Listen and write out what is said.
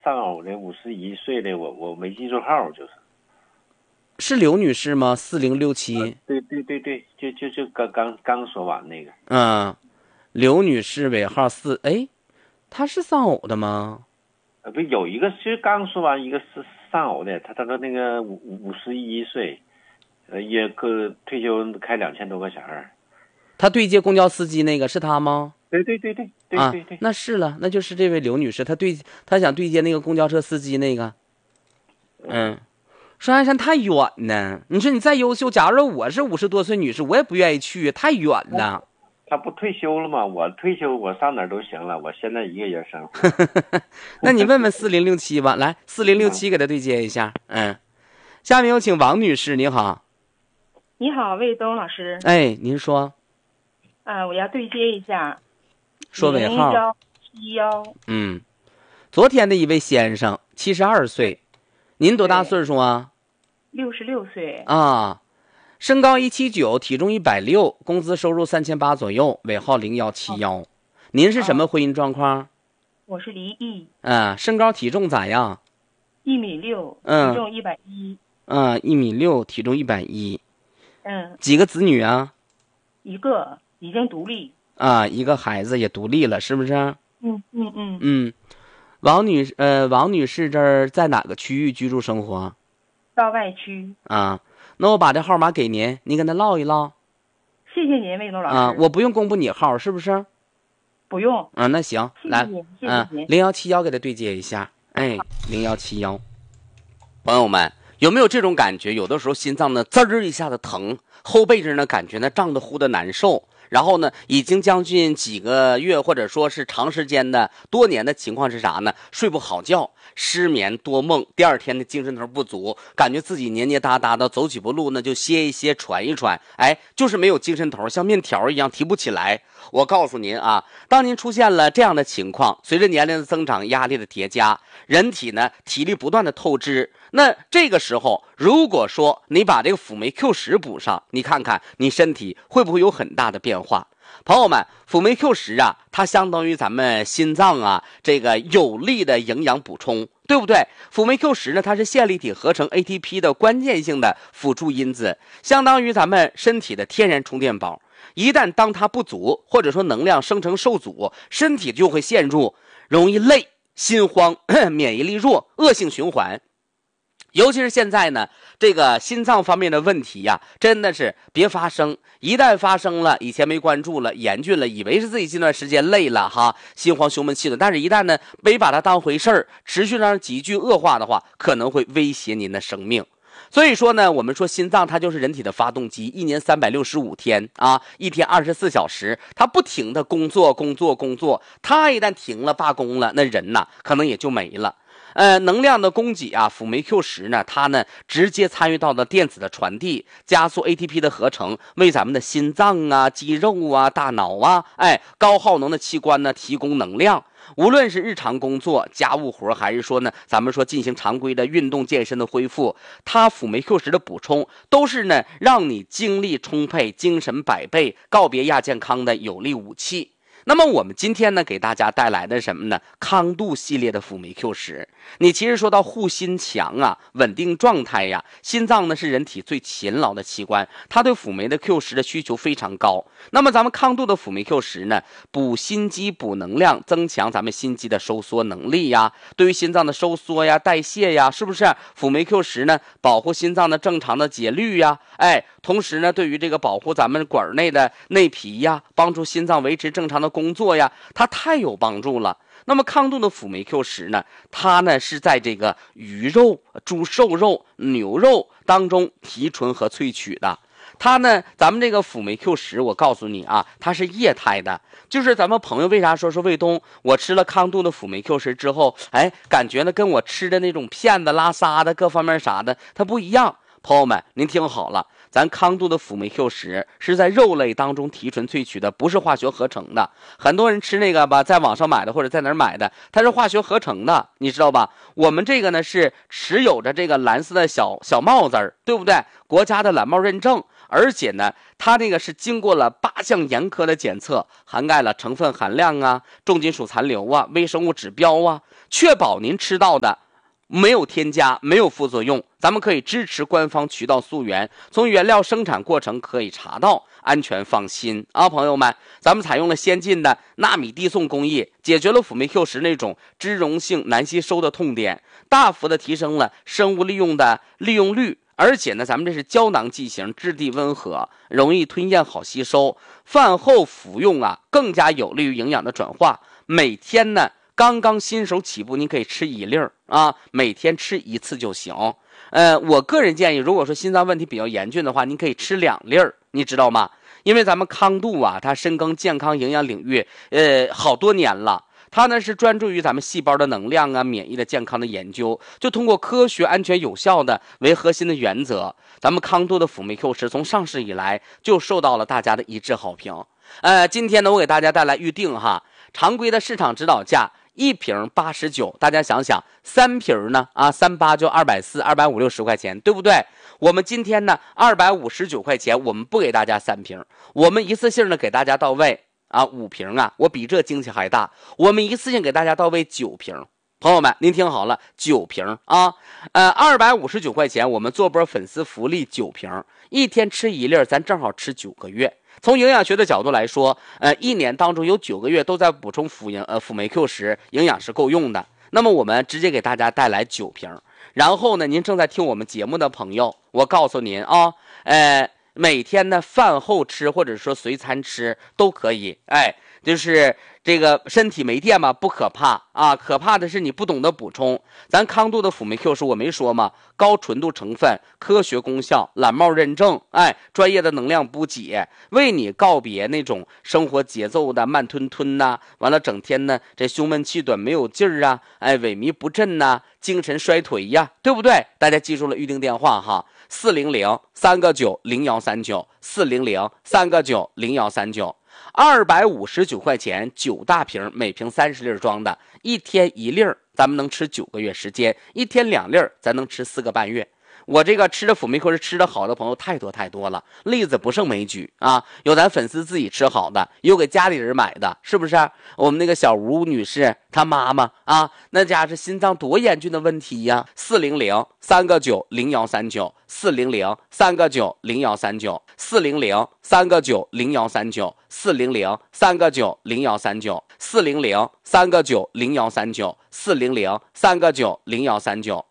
丧偶的51岁的，我没记住号， 是刘女士吗？4067。 对，就刚说完那个。 刘女士尾号4。哎，她是丧偶的吗？ 不有一个是刚说完，一个是丧偶的，他说那个51岁，也退休开2000多个小孩。 她对接公交司机那个是她吗？ 对， 那是了，那就是这位刘女士，她想对接那个公交车司机那个。双鸭山太远呢，你说你再优秀，假如说我是50多岁女士，我也不愿意去，太远了。 他不退休了吗？我退休，我上哪儿都行了。我现在一个人生活。 那你问问4067吧，来4067给他对接一下。下面有请王女士，你好。 你好，魏东老师。 哎，您说。 我要对接一下。 说尾号。 0171。 昨天的一位先生，72岁，您多大岁数啊 ？66岁。 身高179，体重160，工资收入3800左右，尾号0171。您是什么婚姻状况？ 我是离异。 身高体重咋样 ？1.6米，体重110。 1.6米，体重110。几个子女啊？ 一个，已经独立。 一个孩子也独立了，是不是？王女士这儿在哪个区域居住生活？ 道外区。 那我把这号码给您，您跟他唠一唠。 谢谢您，魏东老师。 我不用公布你号，是不是？ 不用。 那行，来， 谢谢您。 0171给他对接一下。0171。朋友们，有没有这种感觉？有的时候心脏呢滋儿一下子疼，后背这呢感觉呢胀得乎的难受。然后呢，已经将近几个月或者说是长时间的多年的情况是啥呢？睡不好觉，失眠多梦，第二天的精神头不足，感觉自己黏黏哒哒的，走几步路呢就歇一歇，喘一喘，就是没有精神头，像面条一样提不起来。我告诉您啊，当您出现了这样的情况，随着年龄的增长，压力的叠加，人体呢体力不断的透支，那这个时候如果说你把这个辅酶 Q10补上，你看看你身体会不会有很大的变化。朋友们，辅酶 Q10啊，它相当于咱们心脏啊这个有力的营养补充，对不对？辅酶 Q10呢，它是线粒体合成 ATP 的关键性的辅助因子，相当于咱们身体的天然充电宝。一旦当它不足，或者说能量生成受阻，身体就会陷入容易累、心慌、免疫力弱、恶性循环。尤其是现在呢，这个心脏方面的问题呀，真的是别发生。一旦发生了，以前没关注了，严峻了，以为是自己这段时间累了哈，心慌胸闷气短，但是一旦呢没把它当回事儿，持续让急剧恶化的话，可能会威胁您的生命。所以说呢，我们说心脏它就是人体的发动机，一年365天啊，一天24小时，它不停的工作，它一旦停了罢工了，那人呐可能也就没了。能量的供给啊，辅酶 Q10呢，它呢直接参与到了电子的传递，加速 ATP 的合成，为咱们的心脏啊、肌肉啊、大脑啊，高耗能的器官呢提供能量。无论是日常工作、家务活，还是说呢，咱们说进行常规的运动健身的恢复，它辅酶 Q10的补充，都是呢让你精力充沛、精神百倍、告别亚健康的有力武器。那么我们今天呢给大家带来的什么呢？康度系列的辅酶 Q10。你其实说到护心强啊，稳定状态呀，心脏呢是人体最勤劳的器官，它对辅酶的 Q10的需求非常高。那么咱们康度的辅酶 Q10呢，补心肌、补能量，增强咱们心肌的收缩能力呀，对于心脏的收缩呀、代谢呀，是不是？辅酶 Q10呢，保护心脏的正常的节律呀，同时呢，对于这个保护咱们管内的内皮呀，帮助心脏维持正常的工作呀，它太有帮助了。那么康度的辅酶 Q10呢，它呢是在这个鱼肉、猪瘦肉、牛肉当中提纯和萃取的。它呢，咱们这个辅酶 Q10，我告诉你啊，它是液态的。就是咱们朋友为啥说魏东，我吃了康度的辅酶 Q10之后，感觉呢跟我吃的那种片子、拉撒的各方面啥的，它不一样。朋友们，您听好了，咱康度的辅酶 Q10是在肉类当中提纯萃取的，不是化学合成的。很多人吃那个吧，在网上买的或者在哪儿买的，它是化学合成的，你知道吧？我们这个呢是持有着这个蓝色的小帽子儿，对不对？国家的蓝帽认证， 而且呢，它这个是经过了8项严苛的检测，涵盖了成分含量啊、重金属残留啊、微生物指标啊，确保您吃到的没有添加，没有副作用。咱们可以支持官方渠道溯源，从原料生产过程可以查到，安全放心啊，朋友们。咱们采用了先进的纳米递送工艺，解决了辅酶 Q10那种脂溶性难吸收的痛点，大幅的提升了生物利用率。而且呢，咱们这是胶囊剂型，质地温和，容易吞咽，好吸收。饭后服用啊，更加有利于营养的转化。每天呢，刚新手起步，您可以吃1粒啊，每天吃1次就行。我个人建议，如果说心脏问题比较严峻的话，您可以吃2粒，你知道吗？因为咱们康度啊，它深耕健康营养领域，好多年了。它呢是专注于咱们细胞的能量啊、免疫的健康的研究，就通过科学、安全、有效的为核心的原则，咱们康度的辅酶 Q10从上市以来就受到了大家的一致好评。今天呢，我给大家带来预定哈，常规的市场指导价1瓶89，大家想想，3瓶呢38就240、250、60块钱，对不对？我们今天呢259块钱，我们不给大家3瓶，我们一次性的给大家到位5瓶啊，我比这惊喜还大，我们一次性给大家到位9瓶。朋友们，您听好了，9瓶啊，259块钱，我们做波粉丝福利9瓶，一天吃1粒，咱正好吃9个月。从营养学的角度来说，1年当中有9个月都在补充辅酶 Q10，营养是够用的。那么我们直接给大家带来9瓶。然后呢，您正在听我们节目的朋友，我告诉您啊，每天呢饭后吃或者说随餐吃都可以，就是这个身体没电嘛不可怕啊，可怕的是你不懂得补充。咱康度的辅酶 Q10我没说吗？高纯度成分，科学功效，蓝帽认证，专业的能量补给，为你告别那种生活节奏的慢吞吞呐，完了整天呢这胸闷气短没有劲儿啊，萎靡不振呐，精神衰颓呀，对不对？大家记住了预定电话哈，400-3个9-0139，400-3个9-0139。259块钱9大瓶，每瓶30粒装的，一天1粒，咱们能吃9个月时间，一天2粒，咱能吃4个半月。我这个吃的辅酶 Q10吃的好的朋友太多了，例子不胜枚举啊！有咱粉丝自己吃好的，有给家里人买的，是不是？我们那个小吴女士她妈妈啊，那家是心脏多严峻的问题呀！400-3个9-0139，400-3个9-0139，400-3个9-0139，400-3个9-0139，400-3个9-0139，400-3个9-0139，400-3个9-0139。